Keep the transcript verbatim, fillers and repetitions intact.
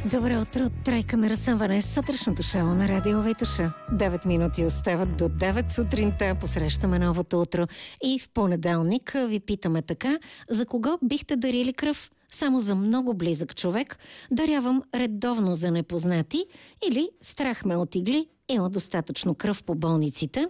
Добро утро от Тройка на разсъмване с сутрешното шоу на Радио Витоша. девет минути остават до девет сутринта. Посрещаме новото утро. И в понеделник ви питаме така: за кого бихте дарили кръв? Само за много близък човек, дарявам редовно за непознати или страх ме от игли, има достатъчно кръв по болниците.